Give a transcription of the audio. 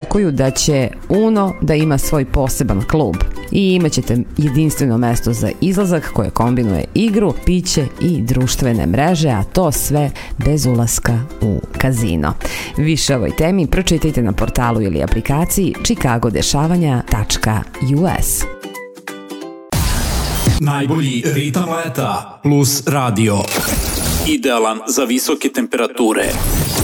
očekuju da će Uno da ima svoj poseban klub i imaćete jedinstveno mesto za izlazak koje kombinuje igru, piće i društvene mreže, a to sve bez ulaska u kazino. Više o ovoj temi pročitajte na portalu ili aplikaciji chicagodešavanja.us. Najbolji ritam leta plus radio. Idealan za visoke temperature.